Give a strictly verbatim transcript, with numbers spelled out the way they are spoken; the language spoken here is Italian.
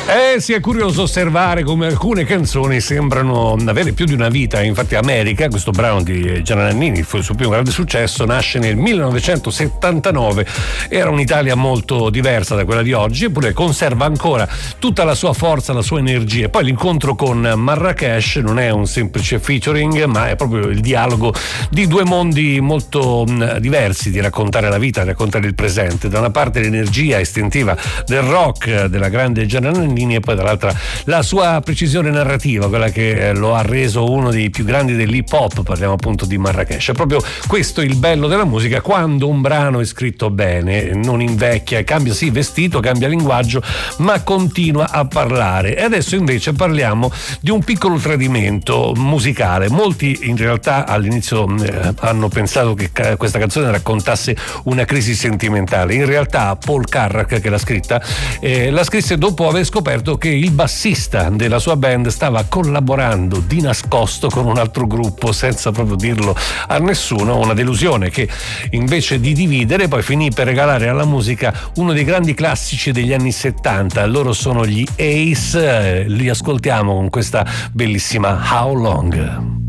Eh, si è curioso osservare come alcune canzoni sembrano avere più di una vita. Infatti America, questo brano di Gianna Nannini, il suo più grande successo, nasce nel millenovecentosettantanove. Era un'Italia molto diversa da quella di oggi, eppure conserva ancora tutta la sua forza, la sua energia. Poi l'incontro con Marracash non è un semplice featuring, ma è proprio il dialogo di due mondi molto diversi di raccontare la vita, di raccontare il presente. Da una parte l'energia istintiva del rock della grande Gianna Nannini, e poi dall'altra la sua precisione narrativa, quella che lo ha reso uno dei più grandi dell'hip hop. Parliamo appunto di Marracash. È proprio questo il bello della musica, quando un brano è scritto bene, non invecchia, cambia sì vestito, cambia linguaggio, ma continua a parlare. E adesso invece parliamo di un piccolo tradimento musicale. Molti in realtà all'inizio eh, hanno pensato che ca- questa canzone raccontasse una crisi sentimentale. In realtà Paul Carrack, che l'ha scritta, eh, la scrisse dopo aver scoperto che il bassista della sua band stava collaborando di nascosto con un altro gruppo senza proprio dirlo a nessuno. Una delusione che invece di dividere poi finì per regalare alla musica uno dei grandi classici degli anni settanta. Loro sono gli Ace, li ascoltiamo con questa bellissima How Long.